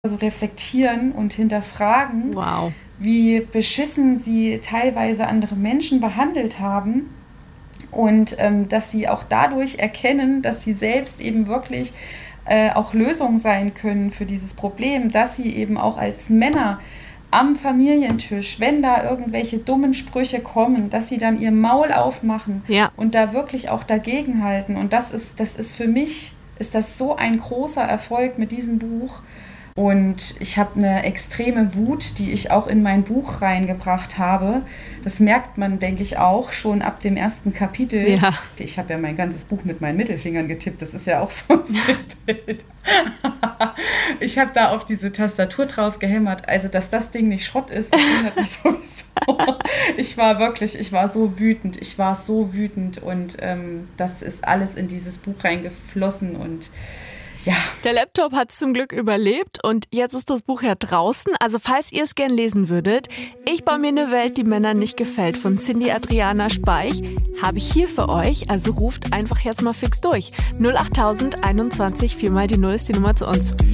so reflektieren und hinterfragen, Wow. wie beschissen sie teilweise andere Menschen behandelt haben und dass sie auch dadurch erkennen, dass sie selbst eben wirklich auch Lösung sein können für dieses Problem, dass sie eben auch als Männer am Familientisch, wenn da irgendwelche dummen Sprüche kommen, dass sie dann ihr Maul aufmachen Ja. und da wirklich auch dagegenhalten. Und das ist für mich, ist das so ein großer Erfolg mit diesem Buch. Und ich habe eine extreme Wut, die ich auch in mein Buch reingebracht habe. Das merkt man, denke ich, auch schon ab dem ersten Kapitel. Ja. Ich habe ja mein ganzes Buch mit meinen Mittelfingern getippt. Das ist ja auch so ein Bild. Ich habe da auf diese Tastatur drauf gehämmert. Also, dass das Ding nicht Schrott ist, das wundert mich sowieso. Ich war so wütend. Und das ist alles in dieses Buch reingeflossen und ja. Der Laptop hat es zum Glück überlebt und jetzt ist das Buch ja draußen. Also falls ihr es gern lesen würdet, Ich baue mir eine Welt, die Männern nicht gefällt von Cindy Adriana Speich, habe ich hier für euch. Also ruft einfach jetzt mal fix durch. 08000 21 4 mal die 0 ist die Nummer zu uns.